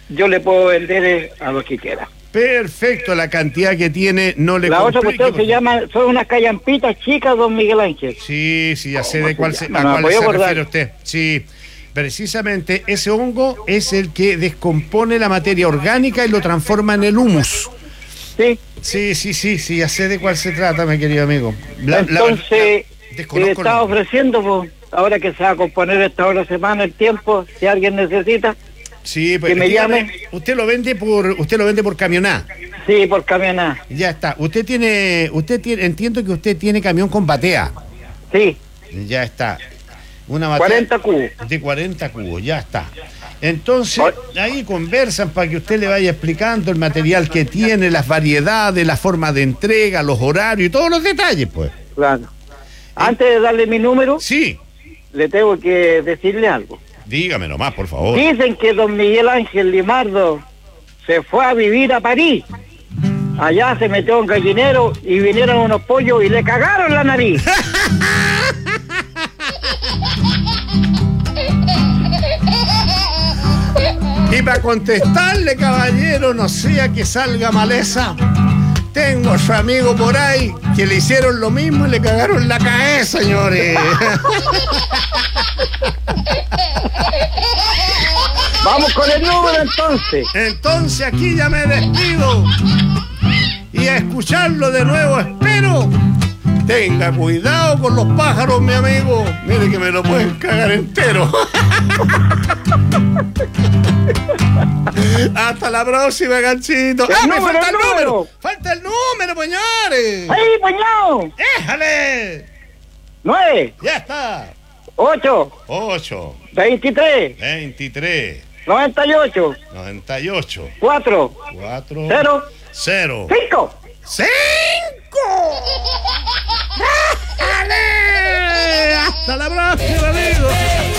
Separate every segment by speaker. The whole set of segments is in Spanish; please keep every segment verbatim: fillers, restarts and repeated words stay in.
Speaker 1: yo le puedo vender eh, a los que quiera.
Speaker 2: Perfecto, la cantidad que tiene no le
Speaker 1: La otra
Speaker 2: complique,
Speaker 1: cuestión se llama, son unas callampitas chicas, don Miguel Ángel.
Speaker 2: Sí, sí, ya sé de cuál se,
Speaker 1: No,
Speaker 2: a
Speaker 1: no,
Speaker 2: cuál
Speaker 1: voy a
Speaker 2: se
Speaker 1: acordar.
Speaker 2: refiere usted. Sí, precisamente ese hongo es el que descompone la materia orgánica y lo transforma en el humus.
Speaker 1: Sí.
Speaker 2: Sí, sí, sí, sí, ya sé de cuál se trata, mi querido amigo. La- la-
Speaker 1: Entonces,
Speaker 2: la-
Speaker 1: le
Speaker 2: desconozco el
Speaker 1: estaba
Speaker 2: nombre.
Speaker 1: ofreciendo, pues, ahora que se va a componer esta hora semana el tiempo, si alguien necesita,
Speaker 2: Sí, pues
Speaker 1: que me
Speaker 2: dígame,
Speaker 1: llame.
Speaker 2: usted lo vende por, usted lo vende por camionada.
Speaker 1: sí, por camionada.
Speaker 2: Ya está. Usted tiene, usted tiene, entiendo que usted tiene camión con batea.
Speaker 1: Sí,
Speaker 2: Ya está. Una batea
Speaker 1: cuarenta cubos.
Speaker 2: de cuarenta cubos, ya está. Entonces, ahí conversan para que usted le vaya explicando el material que tiene, las variedades, la forma de entrega, los horarios y todos los detalles, pues.
Speaker 1: Claro. Antes de darle mi número,
Speaker 2: Sí,
Speaker 1: le tengo que decirle algo.
Speaker 2: dígame nomás, por favor.
Speaker 1: Dicen que don Miguel Ángel Limardo se fue a vivir a París. Allá se metió un gallinero y vinieron unos pollos y le cagaron la nariz.
Speaker 2: Y para contestarle, caballero, no sea que salga maleza, tengo a su amigo por ahí que le hicieron lo mismo y le cagaron la cabeza, señores.
Speaker 1: Vamos con el número entonces.
Speaker 2: Entonces aquí ya me despido. Y a escucharlo de nuevo espero. Tenga cuidado con los pájaros, mi amigo. Mire que me lo pueden cagar entero. Hasta la próxima, ganchito.
Speaker 1: El
Speaker 2: ¡Ah, me
Speaker 1: número,
Speaker 2: falta el
Speaker 1: el
Speaker 2: número!
Speaker 1: número.
Speaker 2: ¡Falta el número, señores!
Speaker 1: ¡Ahí, puñado!
Speaker 2: ¡Éjale!
Speaker 1: Nueve,
Speaker 2: Ya está.
Speaker 1: ocho,
Speaker 2: ocho,
Speaker 1: veintitrés,
Speaker 2: veintitrés,
Speaker 1: noventa y ocho,
Speaker 2: noventa y ocho,
Speaker 1: cuatro,
Speaker 2: cuatro,
Speaker 1: cero,
Speaker 2: cero,
Speaker 1: cinco.
Speaker 2: cinco. ¡Éjale! Hasta la próxima, amigo.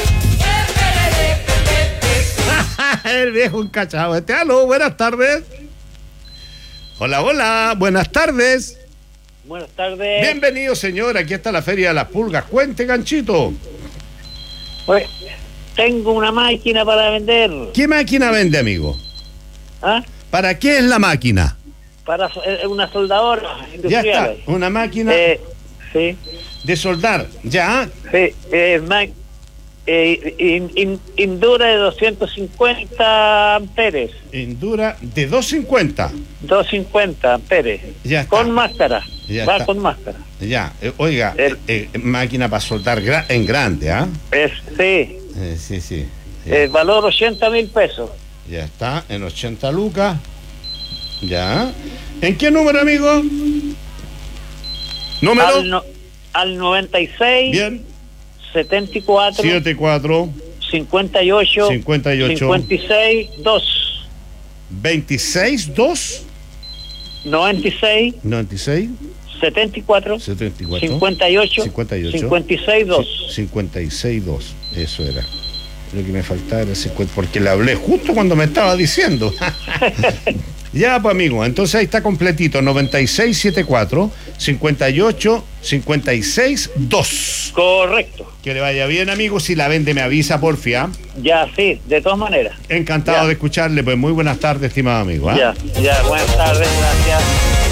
Speaker 2: El viejo encachado este. Aló, buenas tardes. Hola, hola, buenas tardes.
Speaker 1: Buenas tardes.
Speaker 2: Bienvenido, señor. Aquí está la Feria de las Pulgas. Cuente, ganchito.
Speaker 1: Pues, tengo una máquina para vender.
Speaker 2: ¿Qué máquina vende, amigo?
Speaker 1: ¿Ah?
Speaker 2: ¿Para qué es la máquina?
Speaker 1: Para eh, una soldadora
Speaker 2: Ya
Speaker 1: industrial.
Speaker 2: está, una máquina
Speaker 1: Eh, sí,
Speaker 2: de soldar. Ya,
Speaker 1: sí. Eh, ma- eh, in- in- Indura de doscientos cincuenta amperes.
Speaker 2: Endura de doscientos cincuenta.
Speaker 1: doscientos cincuenta amperes.
Speaker 2: Ya está.
Speaker 1: Con máscara.
Speaker 2: Ya
Speaker 1: Va
Speaker 2: está.
Speaker 1: con máscara.
Speaker 2: Ya, eh, oiga,
Speaker 1: El-
Speaker 2: eh, eh, máquina para soldar gra- en grande, ¿ah?
Speaker 1: Es, sí.
Speaker 2: Eh, sí, sí. Ya,
Speaker 1: El valor ochenta mil pesos.
Speaker 2: ya está, en ochenta lucas. Ya. ¿En qué número, amigo? Número.
Speaker 1: Al, no- al noventa y seis,
Speaker 2: Bien.
Speaker 1: setenta y cuatro,
Speaker 2: siete cuatro,
Speaker 1: cincuenta y ocho,
Speaker 2: cincuenta y ocho,
Speaker 1: cincuenta y seis, dos,
Speaker 2: veintiséis, dos,
Speaker 1: noventa y seis,
Speaker 2: noventa y seis,
Speaker 1: setenta y cuatro,
Speaker 2: setenta y cuatro,
Speaker 1: cincuenta y ocho,
Speaker 2: cincuenta y ocho,
Speaker 1: cincuenta y seis, dos.
Speaker 2: cincuenta y seis, dos. Eso era. Lo que me faltaba era cincuenta, porque le hablé justo cuando me estaba diciendo. Ya, pues, amigo, entonces ahí está completito, noventa y seis, setenta y cuatro, cincuenta y ocho, cincuenta y seis, dos.
Speaker 1: Correcto.
Speaker 2: Que le vaya bien, amigo. Si la vende, me avisa, porfia.
Speaker 1: Ya, sí, de todas maneras.
Speaker 2: Encantado
Speaker 1: Ya.
Speaker 2: de escucharle. Pues muy buenas tardes, estimado amigo. ¿Ah?
Speaker 1: Ya, ya, buenas tardes, gracias.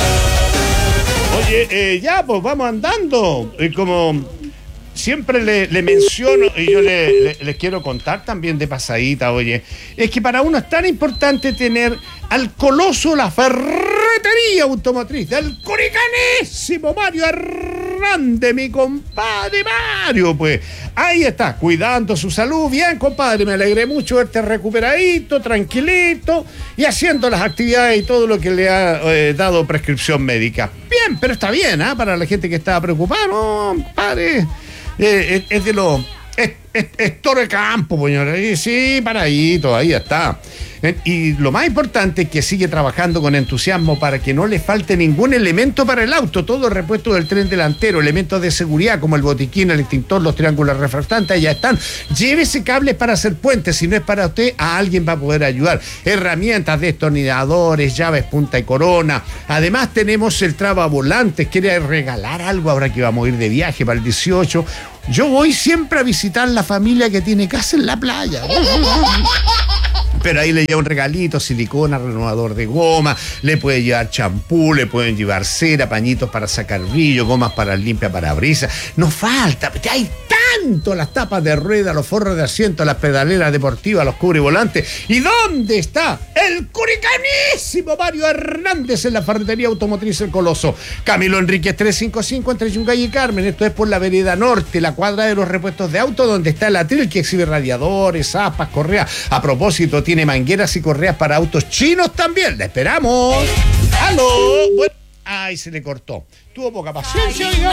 Speaker 2: Oye, eh, ya, pues vamos andando. Eh, como siempre le, le menciono, y yo le, le- les quiero contar también de pasadita, oye, es que para uno es tan importante tener al coloso la ferretería automotriz del curicanésimo Mario Hernández, mi compadre Mario, pues ahí está, cuidando su salud. Bien, compadre, me alegré mucho verte recuperadito, tranquilito y haciendo las actividades y todo lo que le ha eh, dado prescripción médica. Bien, pero está bien, ¿ah? Para la gente que estaba preocupada, no, compadre. Eh, es, es de los... Es, es, es Toro de Campo, señora. Sí, paradito, ahí está. Eh, Y lo más importante es que sigue trabajando con entusiasmo para que no le falte ningún elemento para el auto. Todo el repuesto del tren delantero, elementos de seguridad como el botiquín, el extintor, los triángulos refractantes, ya están. Llévese cables para hacer puentes. Si no es para usted, a alguien va a poder ayudar. Herramientas, destornilladores, llaves punta y corona. Además tenemos el trabavolantes. ¿Quiere regalar algo ahora que vamos a ir de viaje para el dieciocho? Yo voy siempre a visitar la familia que tiene casa en la playa. Pero ahí le lleva un regalito, silicona, renovador de goma, le puede llevar champú, le pueden llevar cera, pañitos para sacar brillo, gomas para limpia parabrisas. No falta, hay tanto, las tapas de rueda, los forros de asiento, las pedaleras deportivas, los cubrivolantes. ¿Y dónde está el curicanísimo Mario Hernández en la ferretería automotriz El Coloso? Camilo Enríquez trescientos cincuenta y cinco entre Yungay y Carmen. Esto es por la vereda norte, la cuadra de los repuestos de auto, donde está el atril que exhibe radiadores, aspas, correas. A propósito, tiene mangueras y correas para autos chinos también. ¡La esperamos! ¡Aló! Bueno, ay, se le cortó. Tuvo poca paciencia, oiga.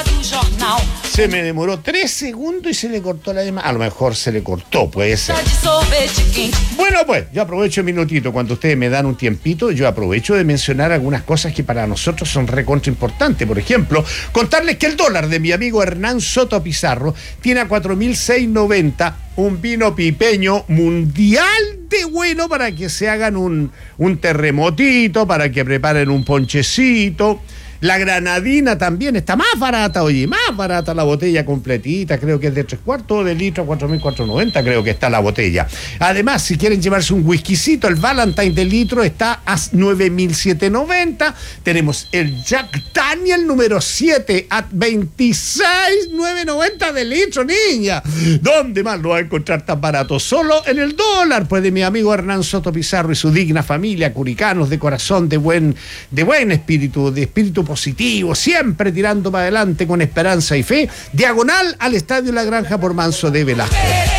Speaker 2: Se me demoró tres segundos y se le cortó la demás. A lo mejor se le cortó, puede ser. Bueno, pues, yo aprovecho un minutito. Cuando ustedes me dan un tiempito, yo aprovecho de mencionar algunas cosas que para nosotros son recontra importantes. Por ejemplo, contarles que el dólar de mi amigo Hernán Soto Pizarro tiene a cuatro mil seiscientos noventa un vino pipeño mundial de bueno para que se hagan un, un terremotito, para que preparen un ponchecito. La granadina también está más barata, oye, más barata la botella completita, creo que es de tres cuartos de litro a cuatro mil cuatrocientos noventa, creo que está la botella. Además, si quieren llevarse un whiskycito, el Valentine de litro está a nueve mil setecientos noventa. Tenemos el Jack Daniel número siete a veintiséis mil novecientos noventa de litro, niña. ¿Dónde más lo va a encontrar tan barato? Solo en el dólar, pues, de mi amigo Hernán Soto Pizarro y su digna familia, curicanos de corazón, de buen, de buen espíritu, de espíritu positivo, siempre tirando para adelante con esperanza y fe, diagonal al Estadio La Granja por Manso de Velasco.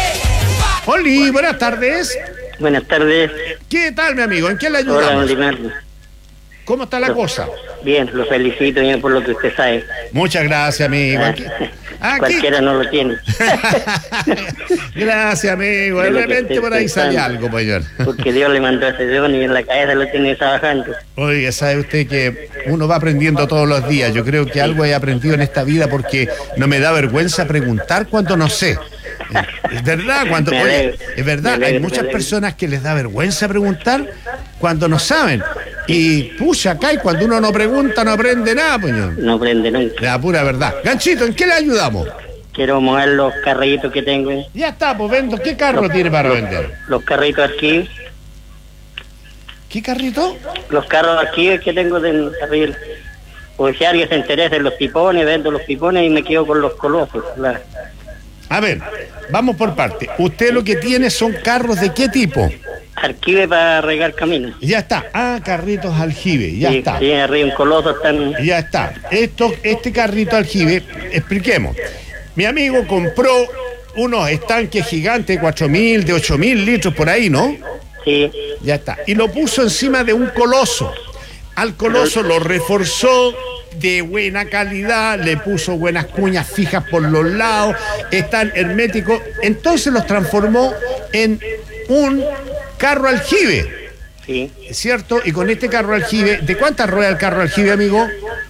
Speaker 2: Oli, buenas tardes.
Speaker 3: Buenas tardes.
Speaker 2: ¿Qué tal, mi amigo? ¿En qué le ayudamos?
Speaker 3: Hola,
Speaker 2: ¿Cómo está la
Speaker 3: lo,
Speaker 2: cosa?
Speaker 3: Bien, lo felicito bien por lo que usted sabe.
Speaker 2: Muchas gracias, amigo. Aquí, aquí.
Speaker 3: Cualquiera no lo tiene.
Speaker 2: Gracias, amigo. De repente por ahí sale algo, pues.
Speaker 3: Porque Dios le mandó a ese don y en la cabeza lo tiene trabajando.
Speaker 2: Oiga, sabe usted que uno va aprendiendo todos los días. Yo creo que algo he aprendido en esta vida porque no me da vergüenza preguntar cuando no sé. Es verdad, cuando, oye, es verdad, hay muchas personas que les da vergüenza preguntar cuando no saben. Y pucha, acá y cuando uno no pregunta no aprende nada, pues.
Speaker 3: No aprende nunca.
Speaker 2: La pura verdad. Ganchito, ¿en qué le ayudamos?
Speaker 3: Quiero mover los carritos que tengo.
Speaker 2: Ya está, pues vendo. ¿Qué carro
Speaker 3: los,
Speaker 2: tiene para
Speaker 3: los,
Speaker 2: vender?
Speaker 3: Los carritos aquí.
Speaker 2: ¿Qué carrito?
Speaker 3: Los carros aquí que tengo de carril. Pues si alguien se interesa en los pipones, vendo los pipones y me quedo con los colosos. La...
Speaker 2: A ver, vamos por parte. ¿Usted lo que tiene son carros de qué tipo?
Speaker 3: Aljibe para regar caminos.
Speaker 2: Ya está. Ah, carritos aljibe, ya
Speaker 3: sí,
Speaker 2: está.
Speaker 3: Sí, arriba un coloso están...
Speaker 2: Ya está. Esto, este carrito aljibe, expliquemos. Mi amigo compró unos estanques gigantes de cuatro mil, de ocho mil litros por ahí, ¿no?
Speaker 3: Sí.
Speaker 2: Ya está. Y lo puso encima de un coloso. Al coloso lo reforzó de buena calidad, le puso buenas cuñas fijas por los lados, están herméticos. Entonces los transformó en un carro aljibe.
Speaker 3: Sí.
Speaker 2: ¿Cierto? Y con este carro aljibe, ¿de cuántas ruedas el carro aljibe, amigo?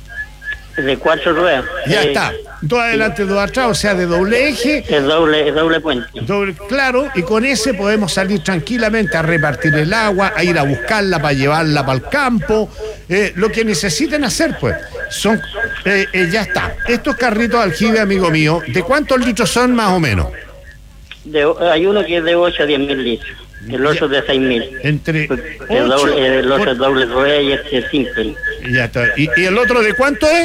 Speaker 3: De cuatro ruedas.
Speaker 2: Ya
Speaker 3: eh,
Speaker 2: está. Dos adelante, sí. Dos atrás, o sea, de doble eje.
Speaker 3: Es doble, es doble puente.
Speaker 2: Doble, claro, y con ese podemos salir tranquilamente a repartir el agua, a ir a buscarla para llevarla para el campo. Eh, lo que necesiten hacer, pues, son... Eh, eh, ya está. Estos carritos aljibe, amigo mío, ¿de cuántos litros son más o menos?
Speaker 3: De, hay uno que es de ocho a diez mil litros. El otro de seis mil.
Speaker 2: Entre
Speaker 3: el, doble, el otro es doble rueda y este es simple.
Speaker 2: Ya está. ¿Y, ¿Y el otro de cuánto es?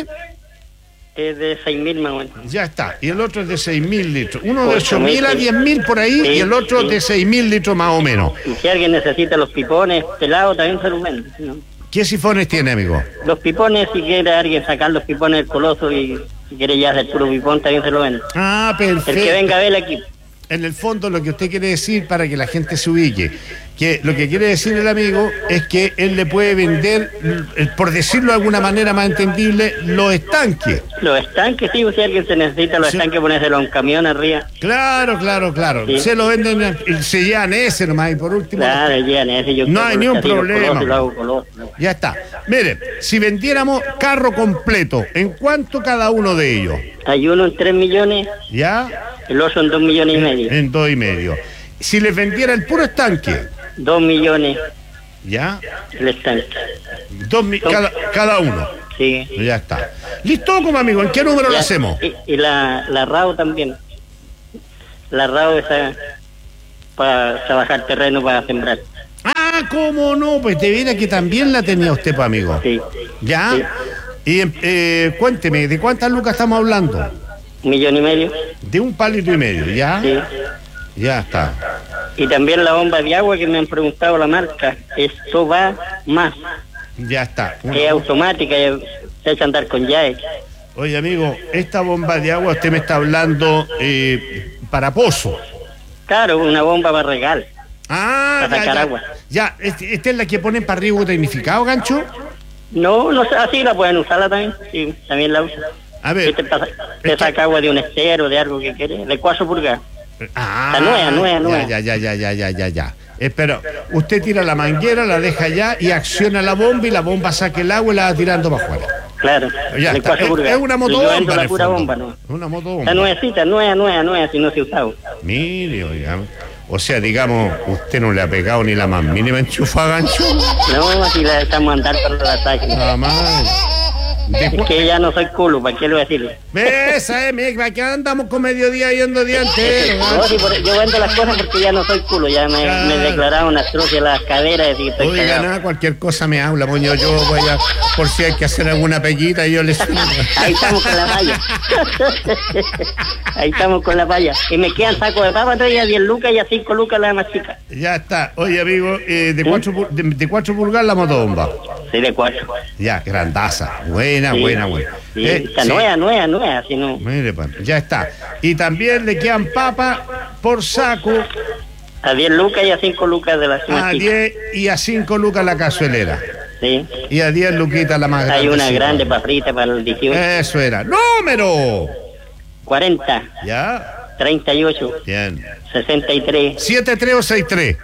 Speaker 3: Es de seis mil más o menos.
Speaker 2: Ya está. Y el otro es de seis mil litros. Uno de ocho mil a diez mil por ahí, sí, y el otro sí. de seis mil litros más o menos.
Speaker 3: Y si alguien necesita los pipones pelados, también se los vende, ¿no?
Speaker 2: ¿Qué sifones tiene, amigo?
Speaker 3: Los pipones, si quiere alguien sacar los pipones del coloso y si quiere ya hacer puro pipón, también se lo vende.
Speaker 2: Ah, perfecto.
Speaker 3: El que venga a ver el equipo.
Speaker 2: En el fondo, lo que usted quiere decir, para que la gente se ubique, que lo que quiere decir el amigo es que él le puede vender, por decirlo de alguna manera más entendible, los estanques.
Speaker 3: Los estanques, sí, si alguien se necesita los sí. estanques, ponérselo a un camión arriba.
Speaker 2: Claro, claro, claro. Sí. Se lo venden, se llevan ese nomás, y por último...
Speaker 3: Claro, llevan ese. Yo
Speaker 2: no hay ni un problema.
Speaker 3: Coloso, lo hago coloso, ¿no?
Speaker 2: Ya está. Mire, si vendiéramos carro completo, ¿en cuánto cada uno de ellos?
Speaker 3: Hay uno en tres millones.
Speaker 2: ¿Ya?
Speaker 3: El otro en dos millones y medio.
Speaker 2: En dos y medio. Si les vendiera el puro estanque...
Speaker 3: Dos millones.
Speaker 2: ¿Ya?
Speaker 3: El estanque.
Speaker 2: Dos mi cada, cada uno.
Speaker 3: Sí.
Speaker 2: Ya está. Listo, como amigo, ¿en qué número
Speaker 3: ya,
Speaker 2: lo hacemos?
Speaker 3: Y, y la, la R A O también. La R A O esa... para trabajar terreno para sembrar.
Speaker 2: Ah, ¿cómo no? Pues te viera que también la tenía usted, pues, amigo.
Speaker 3: Sí.
Speaker 2: ¿Ya?
Speaker 3: Sí.
Speaker 2: Y eh, cuénteme, ¿de cuántas lucas estamos hablando?
Speaker 3: Un millón y medio.
Speaker 2: De un palito y medio, ¿ya?
Speaker 3: Sí.
Speaker 2: Ya está.
Speaker 3: Y también la bomba de agua que me han preguntado la marca. Esto va más.
Speaker 2: Ya está. Una-
Speaker 3: Es automática, se echa a andar con llave.
Speaker 2: Oye, amigo, esta bomba de agua usted me está hablando eh, para pozo.
Speaker 3: Claro, una bomba para regal.
Speaker 2: Ah,
Speaker 3: Para
Speaker 2: ya,
Speaker 3: sacar
Speaker 2: ya.
Speaker 3: agua.
Speaker 2: Ya, este- esta es la que ponen para riego tecnificado, gancho.
Speaker 3: No, no sé, así la pueden usarla también. Sí, también la usan.
Speaker 2: A ver.
Speaker 3: Este pasa- te
Speaker 2: Este-
Speaker 3: saca agua de un estero, de algo que quieres, de cuatro pulgadas.
Speaker 2: Ah,
Speaker 3: La nueva, nueva, nueva.
Speaker 2: Ya, ya, ya, ya, ya, ya, ya. Espera, usted tira la manguera, la deja allá y acciona la bomba y la bomba saca el agua y la va tirando para afuera.
Speaker 3: Claro,
Speaker 2: Ya
Speaker 3: de
Speaker 2: está.
Speaker 3: cuatro
Speaker 2: Es,
Speaker 3: pulgadas.
Speaker 2: es una
Speaker 3: Yo
Speaker 2: motobomba.
Speaker 3: vendo
Speaker 2: en
Speaker 3: la
Speaker 2: el
Speaker 3: pura
Speaker 2: fondo.
Speaker 3: bomba, ¿no?
Speaker 2: Una motobomba.
Speaker 3: Está nuevecita, nueva, nueva, nueva, si no se ha usado.
Speaker 2: Mire, oiga. O sea, digamos, usted no le ha pegado ni la más mínima enchufa, gancho.
Speaker 3: No, así la dejamos andar para el ataque.
Speaker 2: Nada más. De
Speaker 3: Es
Speaker 2: cu-
Speaker 3: que ya no soy culo, ¿para qué lo voy a decirle?
Speaker 2: Esa, eh, mira, ¿para qué andamos con mediodía yendo día entero?
Speaker 3: No,
Speaker 2: gancho?
Speaker 3: sí, por- yo vendo las cosas porque ya no soy culo, ya me,
Speaker 2: Claro.
Speaker 3: me declararon astrofia las caderas y estoy
Speaker 2: Oiga,
Speaker 3: cagado.
Speaker 2: nada, cualquier cosa me habla, moño. Yo voy a, por si hay que hacer alguna peguita, yo les.
Speaker 3: Ahí estamos con la palla. Ahí estamos con la palla. Y me quedan sacos de papa, traía diez lucas y a cinco lucas la más chica.
Speaker 2: Ya está. Oye, amigo, eh, de, cuatro, pul- de, de cuatro pulgadas la motobomba.
Speaker 3: Sí, de cuatro.
Speaker 2: Ya, grandaza. Buena,
Speaker 3: Sí,
Speaker 2: buena, buena.
Speaker 3: Sí,
Speaker 2: Eh,
Speaker 3: está
Speaker 2: sí.
Speaker 3: nueva, nueva, nueva, si no.
Speaker 2: Mire, pues, ya está. Y también le quedan papas por saco
Speaker 3: A diez lucas y a cinco lucas de la
Speaker 2: a
Speaker 3: más chica.
Speaker 2: diez y a cinco lucas la cazuelera.
Speaker 3: Sí.
Speaker 2: Y a diez luquitas la más grande.
Speaker 3: Hay una grande para frita para el dieciocho.
Speaker 2: Eso era. ¡Número!
Speaker 3: cuarenta,
Speaker 2: Ya.
Speaker 3: treinta y ocho,
Speaker 2: Bien.
Speaker 3: sesenta y tres,
Speaker 2: ¿siete tres o seis tres?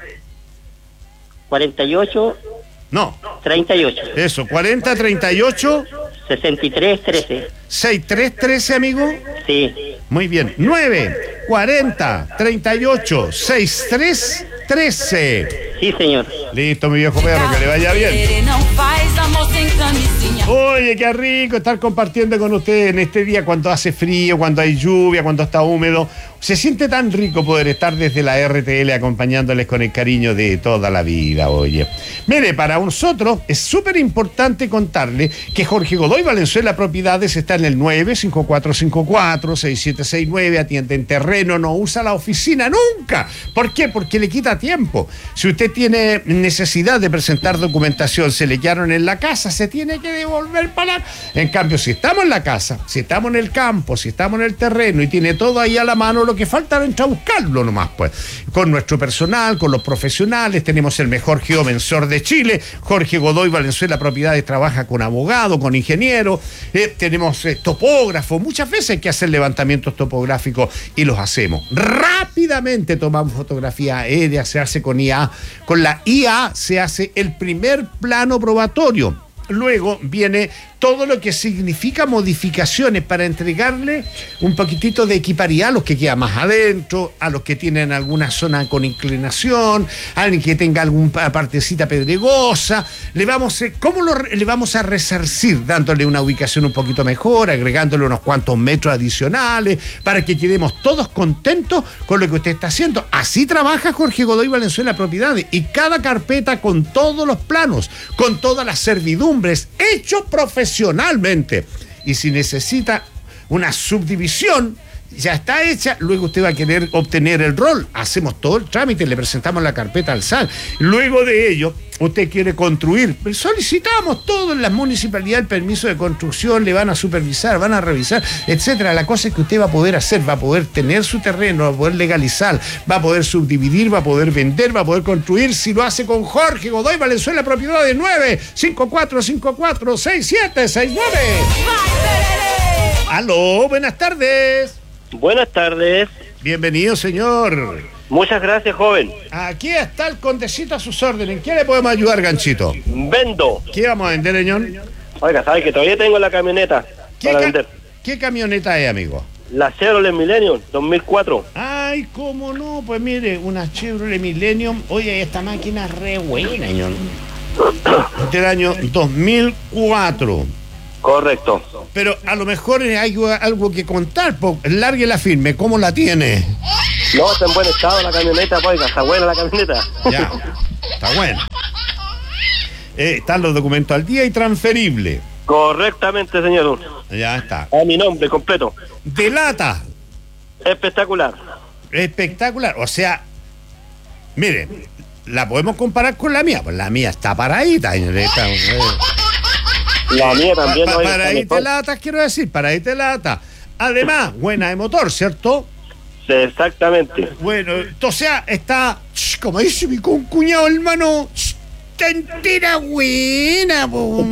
Speaker 3: cuarenta y ocho,
Speaker 2: No.
Speaker 3: treinta y ocho,
Speaker 2: Eso, cuarenta, treinta y ocho,
Speaker 3: sesenta y tres, trece.
Speaker 2: sesenta y tres, trece, amigo.
Speaker 3: Sí.
Speaker 2: Muy bien. nueve, cuarenta, treinta y ocho, sesenta y tres, trece.
Speaker 3: Sí, señor.
Speaker 2: Listo, mi viejo perro, que le vaya bien.
Speaker 4: Não faz amor sem camisinha.
Speaker 2: Oye, qué rico estar compartiendo con ustedes en este día cuando hace frío, cuando hay lluvia, cuando está húmedo. Se siente tan rico poder estar desde la R T L acompañándoles con el cariño de toda la vida, oye. Mire, para nosotros es súper importante contarle que Jorge Godoy Valenzuela Propiedades está en el nueve cinco cuatro cinco cuatro, seis siete seis nueve, atiende en terreno, no usa la oficina nunca. ¿Por qué? Porque le quita tiempo. Si usted tiene necesidad de presentar documentación, se le quedaron en la casa, se tiene que devolver para... En cambio, si estamos en la casa, si estamos en el campo, si estamos en el terreno y tiene todo ahí a la mano, lo que falta es entrar a buscarlo nomás, pues. Con nuestro personal, con los profesionales, tenemos el mejor geomensor de Chile, Jorge Godoy Valenzuela Propiedades, trabaja con abogado, con ingeniero, eh, tenemos eh, topógrafo, muchas veces hay que hacer levantamientos topográficos y los hacemos. Rápidamente tomamos fotografía aérea, se hace con I A, con la I A se hace el primer plano probatorio. Luego viene todo lo que significa modificaciones para entregarle un poquitito de equiparidad a los que quedan más adentro, a los que tienen alguna zona con inclinación, a alguien que tenga alguna partecita pedregosa. Le vamos, eh, ¿cómo lo, le vamos a resarcir? Dándole una ubicación un poquito mejor, agregándole unos cuantos metros adicionales, para que quedemos todos contentos con lo que usted está haciendo. Así trabaja Jorge Godoy Valenzuela Propiedades, y cada carpeta con todos los planos, con todas las servidumbres, hecho profesionalmente. Y si necesita una subdivisión, ya está hecha, luego usted va a querer obtener el rol, hacemos todo el trámite, le presentamos la carpeta al S A N. Luego de ello, usted quiere construir, solicitamos todo en la municipalidad, el permiso de construcción, le van a supervisar, van a revisar, etcétera. La cosa es que usted va a poder hacer, va a poder tener su terreno, va a poder legalizar, va a poder subdividir, va a poder vender, va a poder construir, si lo hace con Jorge Godoy Valenzuela Propiedades. Nueve cinco cuatro cinco cuatro, seis siete seis nueve. Aló, buenas tardes.
Speaker 5: Buenas tardes.
Speaker 2: Bienvenido, señor.
Speaker 5: Muchas gracias, joven.
Speaker 2: Aquí está el condecito a sus órdenes. ¿En qué le podemos ayudar, Ganchito?
Speaker 5: Vendo.
Speaker 2: ¿Qué vamos a vender, señor?
Speaker 5: Oiga, ¿sabes que todavía tengo la camioneta
Speaker 2: ¿Qué,
Speaker 5: para
Speaker 2: ca-
Speaker 5: vender?
Speaker 2: ¿Qué camioneta es, amigo?
Speaker 5: La Chevrolet Millennium dos mil cuatro.
Speaker 2: Ay, cómo no, pues mire, una Chevrolet Millennium. Oye, esta máquina es re buena, señor. Del año dos mil cuatro.
Speaker 5: Correcto.
Speaker 2: Pero a lo mejor hay algo, algo que contar. Po. Largue la firme, ¿cómo la tiene?
Speaker 5: No, está en buen estado la camioneta, pues, oiga, está buena la camioneta.
Speaker 2: Ya, está bueno. Eh, están los documentos al día y transferible.
Speaker 5: Correctamente, señor.
Speaker 2: Ya está.
Speaker 5: A mi nombre completo.
Speaker 2: De lata.
Speaker 5: Espectacular.
Speaker 2: Espectacular. O sea, miren, la podemos comparar con la mía. Pues la mía está paradita. Está, eh.
Speaker 5: La mía también.
Speaker 2: Pa, pa,
Speaker 5: oiga,
Speaker 2: paradita de lata, quiero decir, paradita de lata. Además, buena de motor, ¿cierto?
Speaker 5: Sí, exactamente.
Speaker 2: Bueno, o sea, está, como dice mi concuñado hermano, está entera buena, po.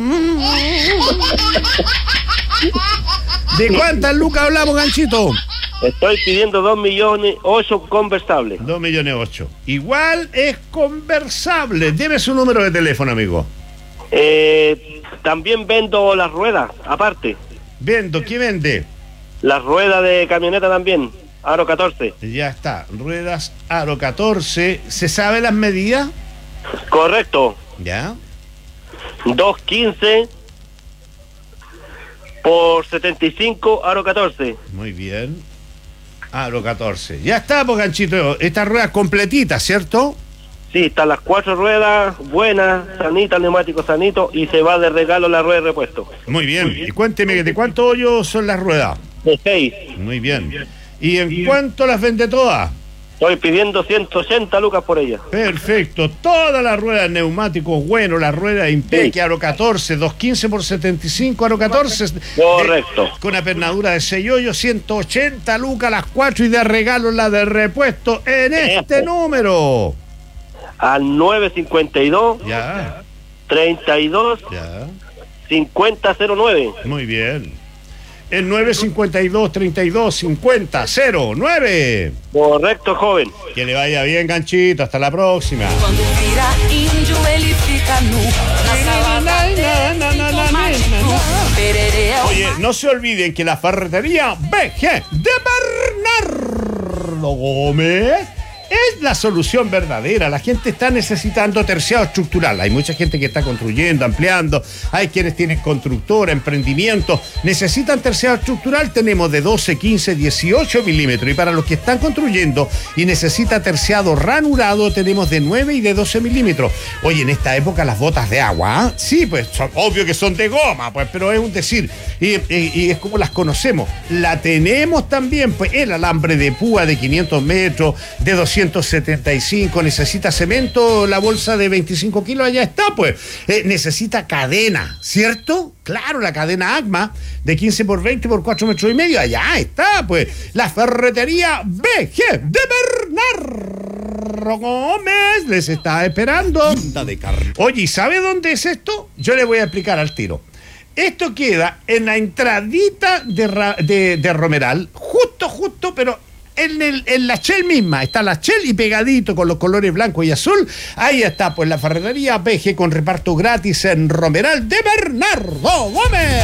Speaker 2: ¿De cuántas lucas hablamos, ganchito?
Speaker 5: Estoy pidiendo dos millones ocho conversables.
Speaker 2: Dos millones ocho. Igual es conversable. Deme su número de teléfono, amigo.
Speaker 5: Eh, también vendo las ruedas, aparte.
Speaker 2: Vendo, ¿qué vende?
Speaker 5: Las ruedas de camioneta también, aro catorce.
Speaker 2: Ya está, ruedas aro catorce. ¿Se sabe las medidas?
Speaker 5: Correcto.
Speaker 2: Ya.
Speaker 5: dos quince por setenta y cinco, aro catorce.
Speaker 2: Muy bien. Aro catorce. Ya está, pues, ganchito. Estas ruedas completitas, ¿cierto?
Speaker 5: Sí, están las cuatro ruedas, buenas, sanitas, neumáticos sanitos, y se va de regalo la rueda de repuesto.
Speaker 2: Muy bien. Y cuénteme, ¿de cuánto hoyo son las ruedas?
Speaker 5: De seis.
Speaker 2: Muy bien. ¿Y en cuánto las vende todas?
Speaker 5: Estoy pidiendo ciento ochenta lucas por ella.
Speaker 2: Perfecto. Todas las ruedas, neumáticos buenos, las ruedas Impec,
Speaker 5: Sí.
Speaker 2: aro catorce, doscientos quince por setenta y cinco, aro catorce.
Speaker 5: Correcto.
Speaker 2: De, con apernadura de seis hoyos, ciento ochenta lucas las cuatro y de regalo la de repuesto en este
Speaker 5: Eso.
Speaker 2: número.
Speaker 5: Al nueve cincuenta y dos,
Speaker 2: Ya,
Speaker 5: treinta y dos,
Speaker 2: ya.
Speaker 5: cincuenta cero nueve.
Speaker 2: Muy bien. El nueve cincuenta y dos, treinta y dos, cincuenta cero nueve.
Speaker 5: Correcto, joven.
Speaker 2: Que le vaya bien, ganchito. Hasta la próxima.
Speaker 4: Quando vira índio, ele fica nu. Na salada tem tomate cru. Pereré.
Speaker 2: Oye, no se olviden que la ferretería B G de Bernardo Gómez es la solución verdadera. La gente está necesitando terciado estructural. Hay mucha gente que está construyendo, ampliando. Hay quienes tienen constructora, emprendimiento. Necesitan terciado estructural. Tenemos de doce, quince, dieciocho milímetros. Y para los que están construyendo y necesita terciado ranurado, tenemos de nueve y de doce milímetros. Oye, en esta época las botas de agua, ¿eh? Sí, pues son, obvio que son de goma, pues, pero es un decir. Y, y, y es como las conocemos. La tenemos también, pues, el alambre de púa de quinientos metros, de doscientos setenta y cinco, necesita cemento, la bolsa de veinticinco kilos, allá está, pues. Eh, necesita cadena, ¿cierto? Claro, la cadena ACMA de quince por veinte por cuatro metros y medio, allá está, pues. La ferretería B G de Bernardo Gómez les está esperando. Oye, ¿y sabe dónde es esto? Yo le voy a explicar al tiro. Esto queda en la entradita de, Ra- de, de Romeral, justo, justo, pero en, el, en la Shell misma. Está la Shell y pegadito con los colores blanco y azul. Ahí está, pues, la ferretería B G con reparto gratis en Romeral de Bernardo Gómez.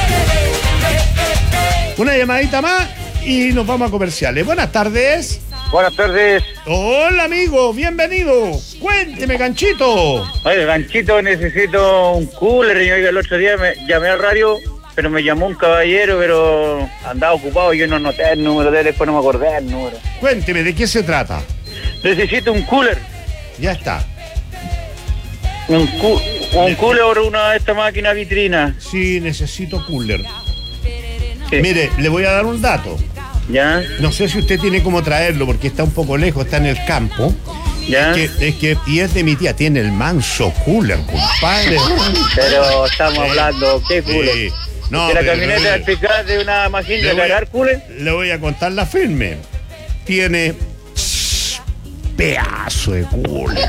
Speaker 2: Una llamadita más y nos vamos a comerciales. Buenas tardes.
Speaker 1: Buenas tardes.
Speaker 2: Hola, amigo, bienvenido. Cuénteme, ganchito.
Speaker 1: Oye, ganchito, necesito un cooler. Y oiga, el otro día me llamé al radio, pero me llamó un caballero, pero andaba ocupado y yo no anoté el número de él, después no me acordé del número.
Speaker 2: Cuénteme, ¿de qué se trata?
Speaker 1: Necesito un cooler.
Speaker 2: Ya está.
Speaker 1: Un, cu un cooler o una de esta máquina vitrina.
Speaker 2: Sí, necesito cooler.
Speaker 1: Sí.
Speaker 2: Mire, le voy a dar un dato.
Speaker 1: ¿Ya?
Speaker 2: No sé si usted tiene cómo traerlo porque está un poco lejos, está en el campo.
Speaker 1: ¿Ya?
Speaker 2: Es que, es que, y es de mi tía, tiene el manso cooler, compadre.
Speaker 1: Pero estamos hablando, ¿qué cooler?
Speaker 2: Sí. No,
Speaker 1: ¿De la
Speaker 2: pero-
Speaker 1: camioneta eficaz de una máquina
Speaker 2: Le
Speaker 1: de
Speaker 2: voy,
Speaker 1: cargar cooler?
Speaker 2: le voy a contar la firme. Tiene tss, pedazo de cooler.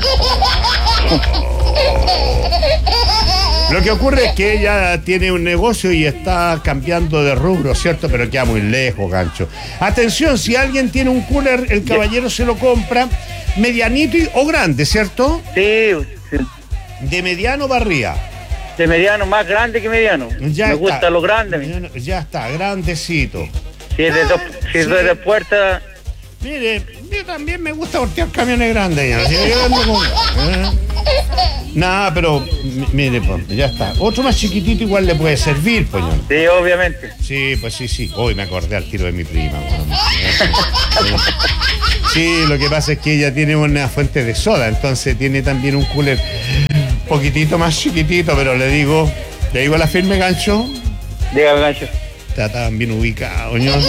Speaker 2: Lo que ocurre es que ella tiene un negocio y está cambiando de rubro, ¿cierto? Pero queda muy lejos, gancho. Atención, si alguien tiene un cooler, el caballero se lo compra medianito y- o grande, ¿cierto?
Speaker 1: Sí, sí,
Speaker 2: De mediano para arriba.
Speaker 1: de mediano, más grande que mediano.
Speaker 2: Ya
Speaker 1: me
Speaker 2: está.
Speaker 1: gusta lo grande. a mí.
Speaker 2: Mediano- Ya está, grandecito.
Speaker 1: Si es de dos, si es
Speaker 2: Sí.
Speaker 1: de dos puertas,
Speaker 2: Mire, yo también me gusta voltear camiones grandes. Ya. Yo ando con- ¿eh? Nada, pero m- mire, pues, ya está. Otro más chiquitito igual le puede servir, pues. ¿No?
Speaker 1: sí, obviamente.
Speaker 2: Sí, pues sí, sí. Hoy me acordé al tiro de mi prima. Bueno. Sí, Sí, lo que pasa es que ella tiene una fuente de soda, entonces tiene también un cooler un poquitito más chiquitito, pero le digo, le digo a la firme, Gancho.
Speaker 1: Dígame, Gancho.
Speaker 2: Está tan bien ubicado, ño.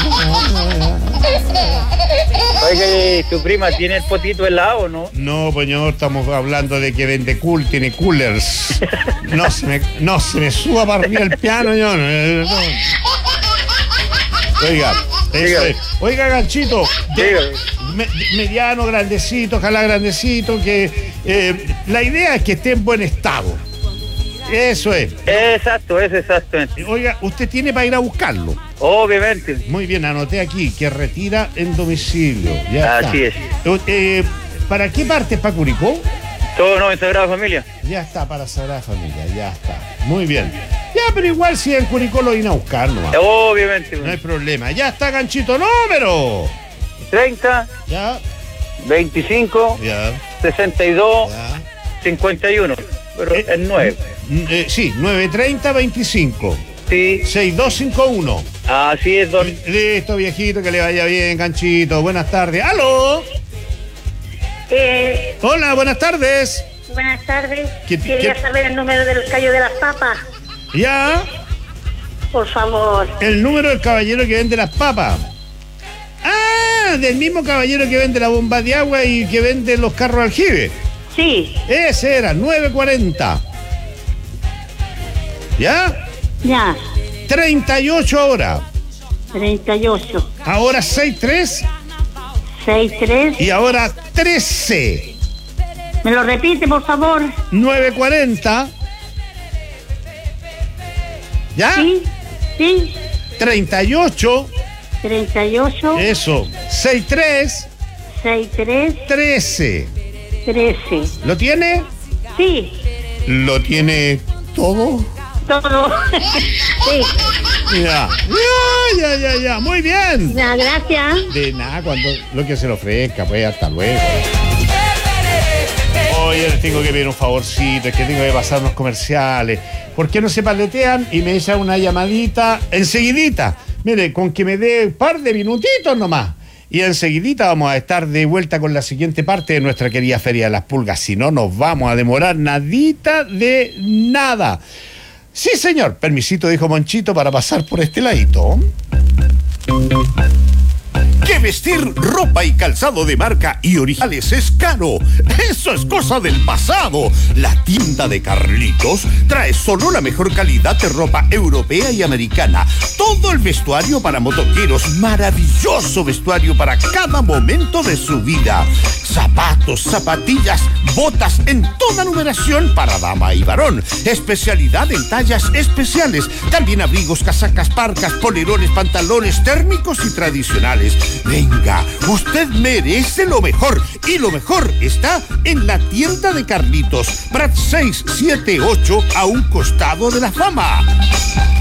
Speaker 1: Oiga, ¿tu prima tiene el potito helado o no?
Speaker 2: No, pues señor, estamos hablando de que vende cool, tiene coolers. No se me, no se me suba para arriba el piano, ño. No. Oiga, eso es. Oiga, Ganchito, de, me, mediano, grandecito, ojalá grandecito, que eh, la idea es que esté en buen estado. Eso es.
Speaker 1: Exacto, es exactamente.
Speaker 2: Oiga, ¿usted tiene para ir a buscarlo?
Speaker 1: Obviamente.
Speaker 2: Muy bien, anoté aquí que retira en domicilio. Ya
Speaker 1: Así
Speaker 2: está.
Speaker 1: es.
Speaker 2: Eh, ¿Para qué parte es para Curicó?
Speaker 1: Todo no, en Sagrada Familia.
Speaker 2: Ya está, para Sagrada Familia, ya está. Muy bien. Ya, pero igual si en Curicó lo vine a buscar nomás.
Speaker 1: Obviamente.
Speaker 2: No hay problema. Ya está, Ganchito, número.
Speaker 1: treinta,
Speaker 2: Ya,
Speaker 1: veinticinco,
Speaker 2: ya,
Speaker 1: sesenta y dos,
Speaker 2: ya.
Speaker 1: cincuenta y uno. Pero
Speaker 2: Eh,
Speaker 1: es nueve.
Speaker 2: Eh, sí, nueve treinta veinticinco.
Speaker 1: Sí.
Speaker 2: seis dos cinco uno.
Speaker 1: Así es, don.
Speaker 2: Listo, viejito, que le vaya bien, Ganchito. Buenas tardes. ¡Aló!
Speaker 6: Eh,
Speaker 2: Hola, buenas tardes.
Speaker 6: buenas tardes.
Speaker 2: ¿Qué-
Speaker 6: Quería
Speaker 2: qué-
Speaker 6: saber el número del callo de las papas,
Speaker 2: Ya,
Speaker 6: por favor.
Speaker 2: el número del caballero que vende las papas. Ah, del mismo caballero que vende la bomba de agua y que vende los carros aljibe.
Speaker 6: Sí,
Speaker 2: Ese era, nueve cuarenta. ¿Ya?
Speaker 6: ya.
Speaker 2: treinta y ocho ahora.
Speaker 6: treinta y ocho.
Speaker 2: Ahora seis tres
Speaker 6: sesenta y tres.
Speaker 2: y ahora trece.
Speaker 6: ¿Me lo repite, por favor?
Speaker 2: nueve cuarenta. ¿Ya?
Speaker 6: Sí, sí.
Speaker 2: treinta y ocho.
Speaker 6: treinta y ocho.
Speaker 2: Eso. seis tres.
Speaker 6: sesenta y tres.
Speaker 2: trece.
Speaker 6: trece.
Speaker 2: ¿Lo tiene?
Speaker 6: Sí,
Speaker 2: ¿Lo tiene todo?
Speaker 6: todo. Sí.
Speaker 2: Ya. Ya, ya, ya, ya. Muy bien.
Speaker 6: Ya, gracias.
Speaker 2: De nada, cuando lo que se le ofrezca, pues hasta luego. Oye, les tengo que pedir un favorcito, es que tengo que pasar unos comerciales. ¿Por qué no se paletean y me echan una llamadita enseguidita? Mire, con que me dé un par de minutitos nomás. Y enseguidita vamos a estar de vuelta con la siguiente parte de nuestra querida Feria de las Pulgas. Si no, nos vamos a demorar nadita de nada. Sí, señor. Permisito, dijo Monchito, para pasar por este ladito.
Speaker 7: Que vestir ropa y calzado de marca y originales es caro. Eso es cosa del pasado. La tienda de Carlitos trae solo la mejor calidad de ropa europea y americana. Todo el vestuario para motoqueros. Maravilloso vestuario para cada momento de su vida. Zapatos, zapatillas, botas en toda numeración para dama y varón. Especialidad en tallas especiales. También abrigos, casacas, parcas, polerones, pantalones térmicos y tradicionales. Venga, usted merece lo mejor. Y lo mejor está en la tienda de Carlitos. Prat seis siete ocho, a un costado de la Fama.